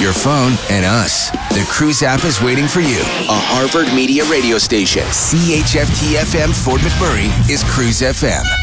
your phone and us. The Cruise app is waiting for you. A Harvard Media radio station. CHFT-FM Fort McMurray is Cruise FM.